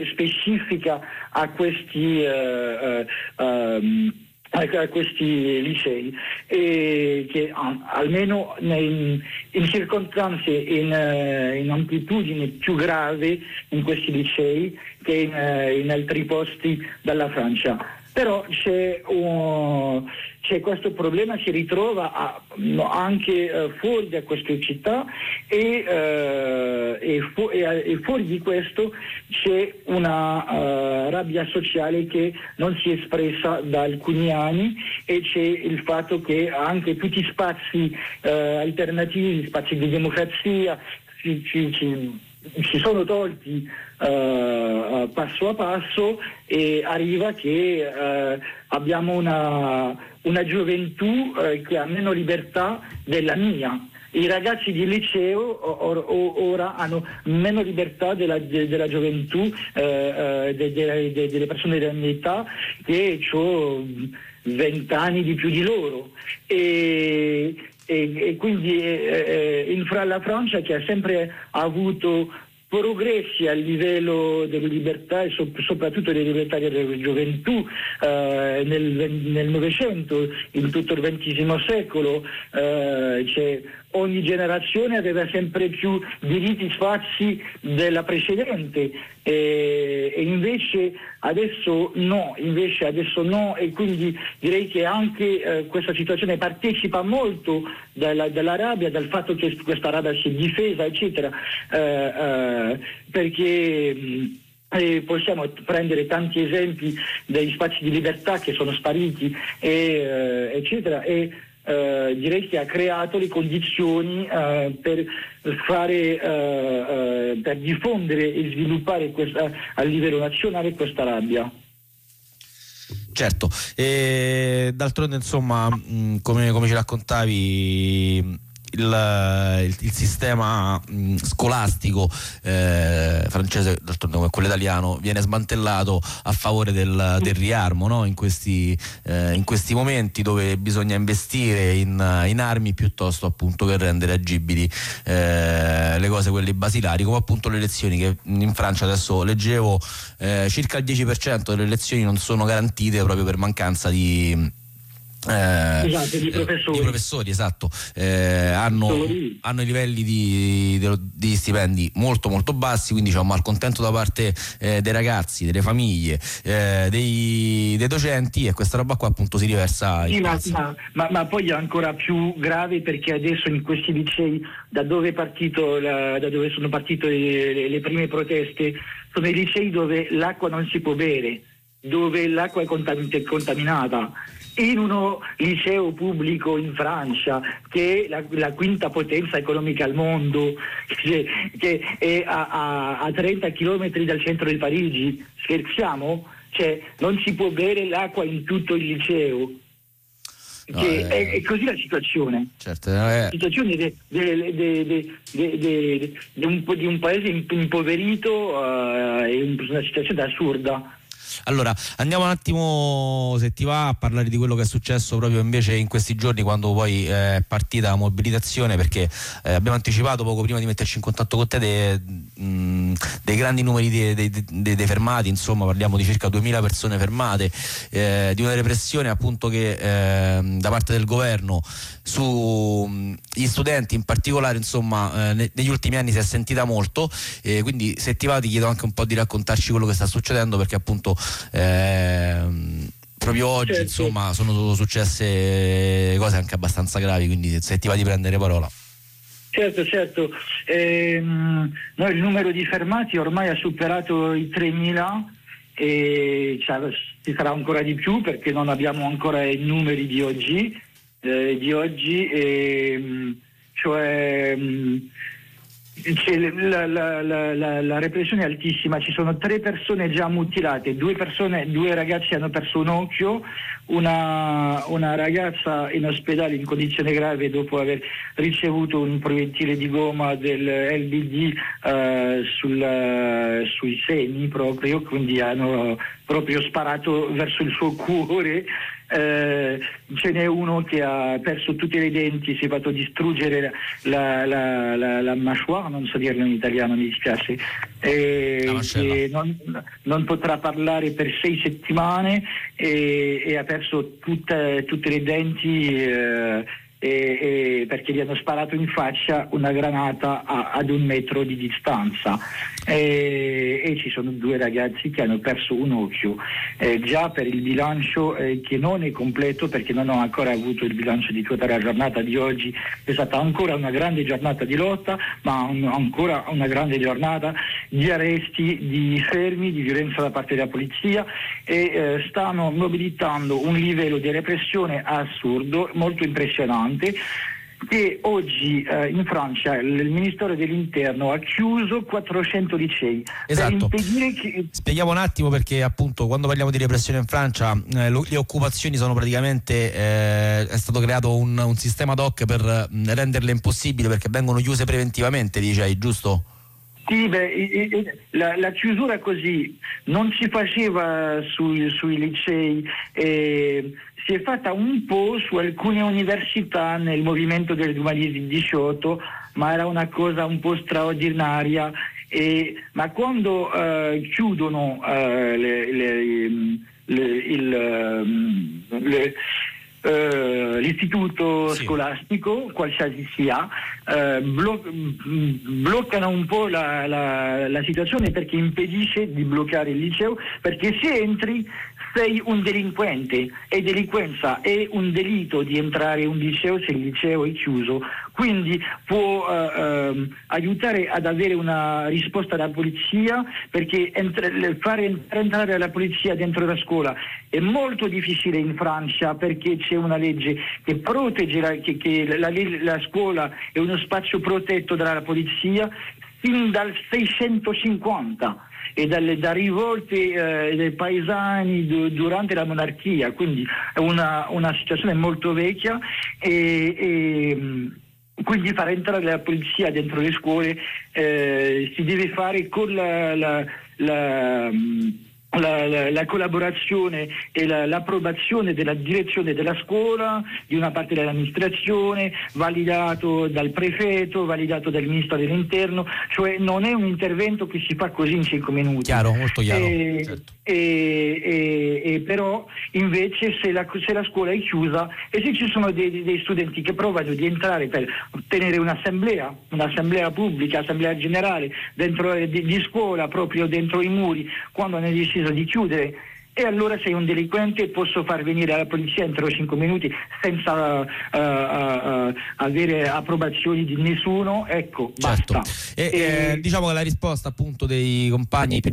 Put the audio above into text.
specifica a questi licei, che almeno in circostanze in amplitudine più grave in questi licei che in altri posti dalla Francia. Però c'è questo problema, si ritrova anche fuori da queste città e fuori di questo c'è una rabbia sociale che non si è espressa da alcuni anni, e c'è il fatto che anche tutti gli spazi alternativi, spazi di democrazia si sono tolti passo a passo, e arriva che abbiamo una gioventù che ha meno libertà della mia. I ragazzi di liceo ora hanno meno libertà della gioventù, delle persone della mia età, che ho 20 anni di più di loro. E quindi la Francia, che ha sempre avuto progressi a livello delle libertà e soprattutto delle libertà della gioventù nel Novecento, in tutto il XX secolo, ogni generazione aveva sempre più diritti e spazi della precedente, e invece adesso no, e quindi direi che anche questa situazione partecipa molto dalla rabbia, dal fatto che questa rabbia si è difesa, eccetera, perché possiamo prendere tanti esempi degli spazi di libertà che sono spariti, eccetera, e direi che ha creato le condizioni per diffondere e sviluppare a livello nazionale questa rabbia. Certo, e d'altronde insomma, come ci raccontavi, il sistema scolastico francese, d'altronde come quello italiano, viene smantellato a favore del riarmo, no? In questi momenti dove bisogna investire in armi piuttosto appunto che rendere agibili le cose, quelle basilari, come appunto le lezioni, che in Francia, adesso leggevo, circa il 10% delle lezioni non sono garantite proprio per mancanza di professori, esatto. Hanno i livelli di stipendi molto molto bassi, quindi c'è un malcontento da parte dei ragazzi, delle famiglie, dei docenti, e questa roba qua appunto si riversa ma poi è ancora più grave, perché adesso in questi licei, da dove sono partite le prime proteste, sono i licei dove l'acqua non si può bere, dove l'acqua è contaminata. In uno liceo pubblico in Francia, che è la quinta potenza economica al mondo, che è a 30 chilometri dal centro di Parigi, scherziamo? Non si può bere l'acqua in tutto il liceo. È così la situazione. Certo, La situazione di un paese impoverito è una situazione assurda. Allora, andiamo un attimo, se ti va, a parlare di quello che è successo proprio invece in questi giorni, quando poi è partita la mobilitazione, perché abbiamo anticipato poco prima di metterci in contatto con te dei grandi numeri dei fermati. Insomma, parliamo di circa 2000 persone fermate, di una repressione appunto che da parte del governo sugli studenti in particolare, insomma, negli ultimi anni si è sentita molto, quindi se ti va ti chiedo anche un po' di raccontarci quello che sta succedendo, perché appunto proprio oggi, certo, insomma, sono successe cose anche abbastanza gravi, quindi se ti va di prendere parola. Certo. Il numero di fermati ormai ha superato i 3.000 e ci sarà ancora di più, perché non abbiamo ancora i numeri di oggi, c'è la repressione è altissima. Ci sono 3 persone già mutilate, 2 ragazzi hanno perso un occhio, una ragazza in ospedale in condizione grave dopo aver ricevuto un proiettile di gomma del LBD sui seni proprio, quindi hanno proprio sparato verso il suo cuore. ce n'è uno che ha perso tutti i denti, si è fatto distruggere la mâchoire, non so dirlo in italiano, mi dispiace, che non potrà parlare per 6 settimane e ha perso tutte le denti perché gli hanno sparato in faccia una granata ad 1 metro di distanza, e ci sono 2 ragazzi che hanno perso un occhio. Già per il bilancio che non è completo, perché non ho ancora avuto il bilancio di tutta la giornata di oggi, è stata ancora una grande giornata di lotta, ma ancora una grande giornata di arresti, di fermi, di violenza da parte della polizia, e stanno mobilitando un livello di repressione assurdo, molto impressionante, che oggi in Francia il Ministero dell'Interno ha chiuso 400 licei. Esatto. Per impedire che... Spieghiamo un attimo, perché appunto quando parliamo di repressione in Francia, le occupazioni sono praticamente è stato creato un sistema ad hoc per renderle impossibili, perché vengono chiuse preventivamente, licei, giusto? Sì, la chiusura così non si faceva sui licei, si è fatta un po' su alcune università nel movimento del 2018, ma era una cosa un po' straordinaria. Ma quando chiudono l'istituto scolastico, qualsiasi sia, bloccano un po' la situazione, perché impedisce di bloccare il liceo, perché se entri sei un delinquente, e delinquenza è un delitto di entrare in un liceo se il liceo è chiuso, quindi può aiutare ad avere una risposta dalla polizia, perché fare entrare la polizia dentro la scuola è molto difficile in Francia, perché c'è una legge che protegge la scuola è uno spazio protetto dalla polizia fin dal 650 e da rivolte dei paesani durante la monarchia, quindi è una situazione molto vecchia, e quindi far entrare la polizia dentro le scuole si deve fare con la collaborazione e l'approvazione della direzione della scuola, di una parte dell'amministrazione, validato dal prefetto, validato dal ministro dell'interno, cioè non è un intervento che si fa così in 5 minuti. Chiaro, molto chiaro. Certo. Però invece se la scuola è chiusa e se ci sono dei studenti che provano di entrare per ottenere un'assemblea pubblica, assemblea generale dentro di scuola, proprio dentro i muri, quando hanno deciso di chiudere, e allora sei un delinquente, posso far venire la polizia entro 5 minuti senza avere approvazioni di nessuno, ecco, certo. basta. Diciamo che la risposta appunto dei compagni